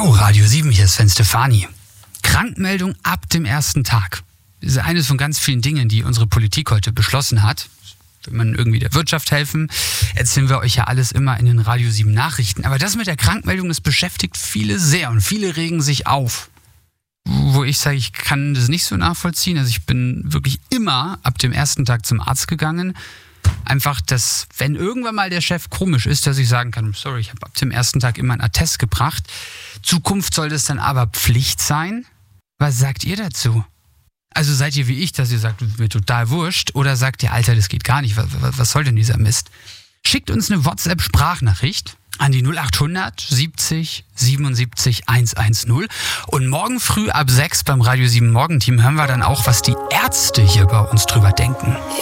Ciao, Radio 7, hier ist Sven Stefani. Krankmeldung ab dem ersten Tag. Das ist eines von ganz vielen Dingen, die unsere Politik heute beschlossen hat. Will man irgendwie der Wirtschaft helfen, erzählen wir euch ja alles immer in den Radio 7 Nachrichten. Aber das mit der Krankmeldung, das beschäftigt viele sehr und viele regen sich auf. Wo ich sage, ich kann das nicht so nachvollziehen. Also ich bin wirklich immer ab dem ersten Tag zum Arzt gegangen. Einfach, dass, wenn irgendwann mal der Chef komisch ist, dass ich sagen kann, sorry, ich habe ab dem ersten Tag immer einen Attest gebracht. Zukunft soll das dann aber Pflicht sein? Was sagt ihr dazu? Also seid ihr wie ich, dass ihr sagt, mir total wurscht, oder sagt ihr, Alter, das geht gar nicht, was soll denn dieser Mist? Schickt uns eine WhatsApp-Sprachnachricht an die 0800 70 77 110 und morgen früh ab 6 beim Radio 7 Morgenteam hören wir dann auch, was die Ärzte hier bei uns drüber denken.